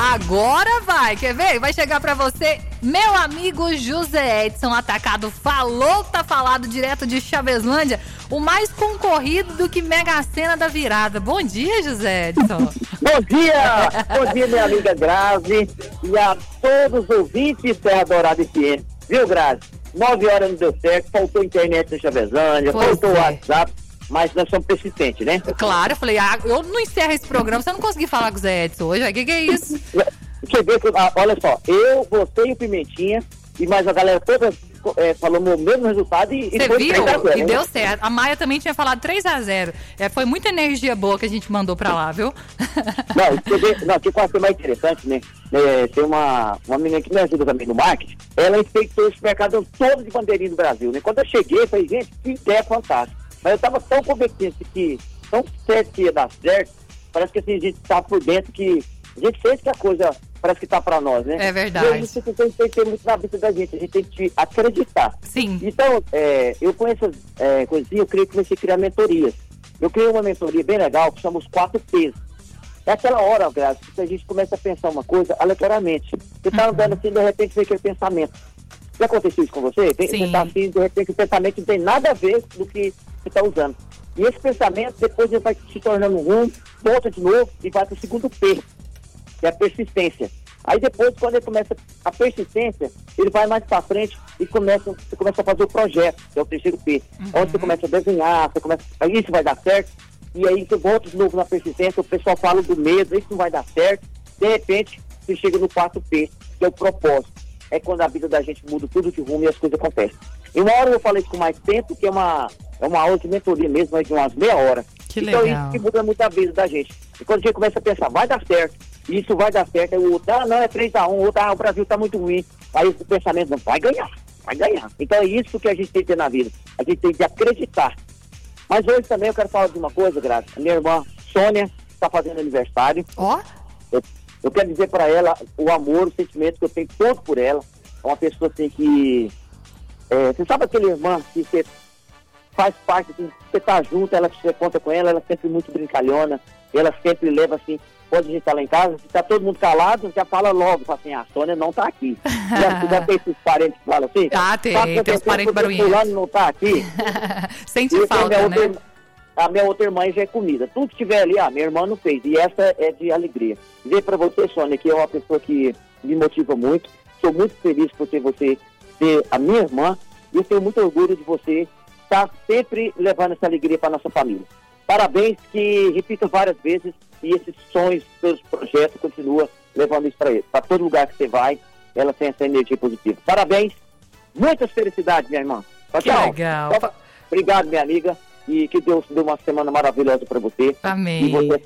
Agora vai, quer ver? Vai chegar pra você, meu amigo José Edson Atacado. Falou, tá falado direto de Chaveslândia, o mais concorrido do que Mega Sena da virada. Bom dia, José Edson. Bom dia, minha amiga Grazi e a todos os ouvintes da Dourado FM. Viu, Grazi? 9 horas não deu certo, faltou internet na Chaveslândia, faltou o WhatsApp. Mas nós somos persistentes, né? Claro, eu falei, eu não encerro esse programa se eu não conseguir falar com o Zé Edson hoje. O que é isso? Você vê que, olha só, eu, você e o Pimentinha, e mais a galera toda falou o mesmo resultado e você foi viu? 3-0, E né? deu certo. A Maia também tinha falado 3-0. Foi muita energia boa que a gente mandou pra lá, viu? Não, que quase mais interessante, né? Tem uma menina que me ajuda também no marketing, ela inspectou esse mercado todo de bandeirinha do Brasil, né? Quando eu cheguei, eu falei, gente, que ideia fantástica. Mas eu tava tão convencido que tão certo que ia dar certo, parece que assim, a gente tá por dentro que a gente sente que a coisa parece que tá pra nós, né? É verdade. E isso tem que ter muito na vida da gente, a gente tem que acreditar. Sim. Então, eu com essas coisinhas, eu comecei a criar mentorias. Eu criei uma mentoria bem legal que chama os 4 P's. É aquela hora, Grazi, que a gente começa a pensar uma coisa aleatoriamente. Você tá andando assim, de repente vem aquele pensamento. Já aconteceu isso com você? Você tá assim, de repente o pensamento não tem nada a ver do que você está usando. E esse pensamento, depois ele vai se tornando um, volta de novo e vai para o segundo P, que é a persistência. Aí depois, quando ele começa a persistência, ele vai mais para frente e você começa a fazer o projeto, que é o terceiro P. Onde você começa a desenhar, aí isso vai dar certo, e aí você volta de novo na persistência, o pessoal fala do medo, isso não vai dar certo, de repente você chega no 4P, que é o propósito. É quando a vida da gente muda tudo de rumo e as coisas acontecem. E uma hora eu falei isso com mais tempo, que é uma aula de mentoria mesmo, de umas meia hora. Que então legal. Isso que muda muito a vida da gente. E quando a gente começa a pensar, vai dar certo, isso vai dar certo, aí o outro, não, é 3-1, o outro, o Brasil tá muito ruim. Aí o pensamento, não, vai ganhar. Então é isso que a gente tem que ter na vida. A gente tem que acreditar. Mas hoje também eu quero falar de uma coisa, Graça. A minha irmã Sônia está fazendo aniversário. Ó. Eu quero dizer para ela o amor, o sentimento que eu tenho todo por ela. É uma pessoa assim que... você sabe aquele irmã que você faz parte, assim, você tá junto, você conta com ela sempre muito brincalhona, ela sempre leva assim, quando a gente tá lá em casa, se tá todo mundo calado, já fala logo, fala assim, a Sônia não tá aqui. já tem esses parentes que falam assim? Tem os parentes barulhentos. Fulano não tá aqui. Sente falta, né? A minha outra irmã já é comida. Tudo que tiver ali, minha irmã não fez. E essa é de alegria. Dizer pra você, Sônia, que é uma pessoa que me motiva muito. Sou muito feliz por ter você ser a minha irmã. E eu tenho muito orgulho de você estar sempre levando essa alegria para nossa família. Parabéns, que repito várias vezes. E esses sonhos, seus projetos, continua levando isso para ele. Para todo lugar que você vai, ela tem essa energia positiva. Parabéns. Muitas felicidades, minha irmã. Tchau. Legal. Obrigado, minha amiga. E que Deus dê uma semana maravilhosa para você. Amém. E você